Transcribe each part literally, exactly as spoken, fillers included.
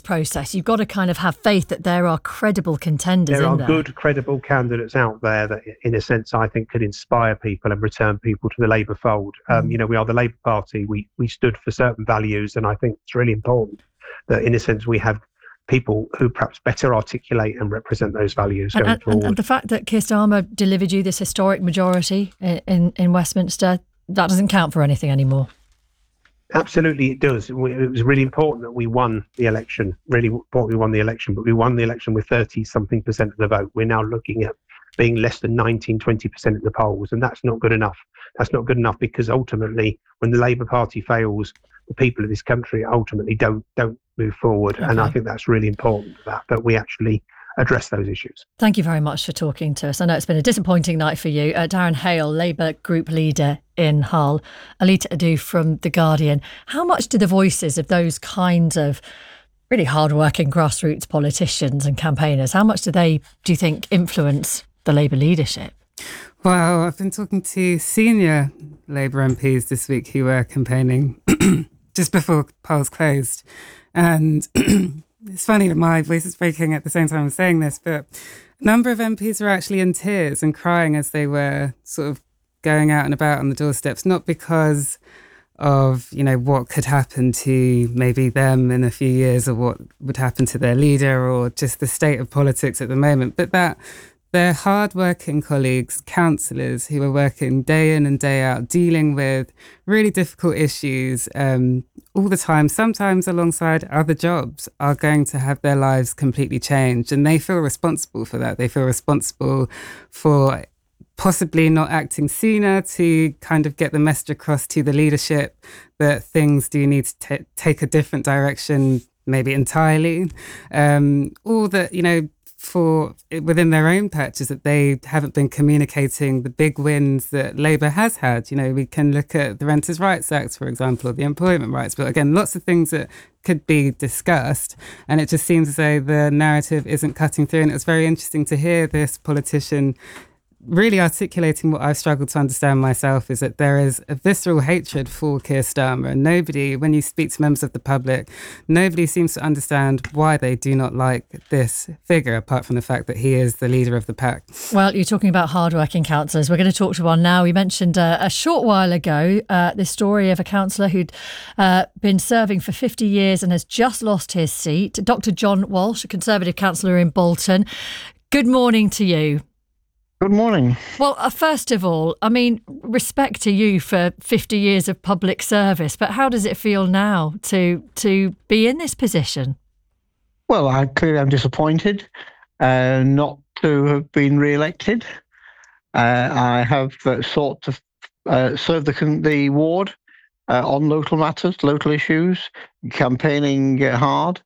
process, you've got to kind of have faith that there are credible contenders there in are there. good, credible candidates out there that, in a sense, I think could inspire people and return people to the Labour fold. Mm. Um, you know, we are the Labour Party. We we stood for certain values, and I think it's really important that, in a sense, we have people who perhaps better articulate and represent those values and, going and, forward. And the fact that Keir Starmer delivered you this historic majority in, in, in Westminster, that doesn't count for anything anymore. Absolutely, it does. It was really important that we won the election, really important we won the election, but we won the election with thirty something percent of the vote. We're now looking at being less than nineteen, twenty percent of the polls, and that's not good enough. That's not good enough because ultimately, when the Labour Party fails, the people of this country ultimately don't don't move forward. Okay. And I think that's really important that, that we actually address those issues. Thank you very much for talking to us. I know it's been a disappointing night for you. Uh, Darren Hale, Labour Group Leader in Hull, Alita Adu from The Guardian. How much do the voices of those kinds of really hard-working grassroots politicians and campaigners, how much do they, do you think, influence the Labour leadership? Well, I've been talking to senior Labour M Ps this week who were campaigning just before polls closed. And it's funny that my voice is breaking at the same time I'm saying this, but a number of M Ps were actually in tears and crying as they were sort of going out and about on the doorsteps, not because of, you know, what could happen to maybe them in a few years or what would happen to their leader or just the state of politics at the moment, but that they're hard-working colleagues, councillors who are working day in and day out, dealing with really difficult issues um, all the time, sometimes alongside other jobs, are going to have their lives completely changed. And they feel responsible for that. They feel responsible for possibly not acting sooner to kind of get the message across to the leadership that things do need to t- take a different direction, maybe entirely, um, or that, you know, for within their own patches that they haven't been communicating the big wins that Labour has had. You know, we can look at the Renters' Rights Act, for example, or the Employment Rights Bill. Again, lots of things that could be discussed, and it just seems as though the narrative isn't cutting through. And it was very interesting to hear this politician really articulating what I've struggled to understand myself, is that there is a visceral hatred for Keir Starmer, and nobody, when you speak to members of the public, nobody seems to understand why they do not like this figure, apart from the fact that he is the leader of the pack. Well, you're talking about hardworking councillors. We're going to talk to one now. We mentioned uh, a short while ago uh, the story of a councillor who'd uh, been serving for fifty years and has just lost his seat. Doctor John Walsh, a Conservative councillor in Bolton. Good morning to you. Good morning. Well, uh, first of all, I mean, respect to you for fifty years of public service, but how does it feel now to to be in this position? Well, I clearly am disappointed uh, not to have been re-elected. Uh, I have uh, sought to uh, serve the, the ward uh, on local matters, local issues, campaigning uh, hard.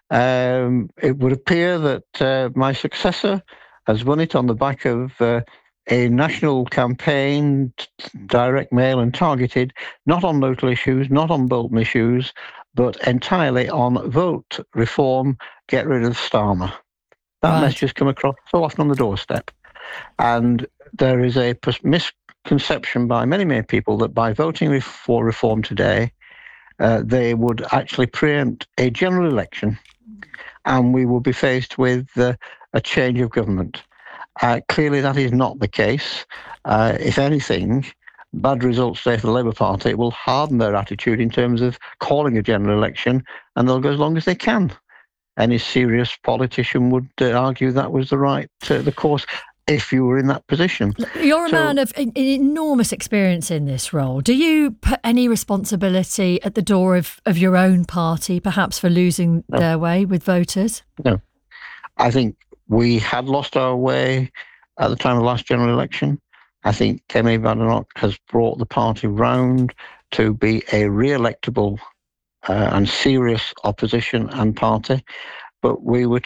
Um, it would appear that uh, my successor has won it on the back of uh, a national campaign, t- direct mail and targeted, not on local issues, not on Bolton issues, but entirely on vote reform, get rid of Starmer. That right. message has come across so often on the doorstep. And there is a misconception by many, many people that by voting for reform today, uh, they would actually preempt a general election and we will be faced with uh, a change of government. Uh, clearly, that is not the case. Uh, if anything, bad results today for the Labour Party will harden their attitude in terms of calling a general election, and they'll go as long as they can. Any serious politician would uh, argue that was the right, uh, the course, if you were in that position. You're a so, man of an enormous experience in this role. Do you put any responsibility at the door of, of your own party, perhaps for losing no. their way with voters? No. I think we had lost our way at the time of the last general election. I think Kemi Badenoch has brought the party round to be a re-electable uh, and serious opposition and party. But we were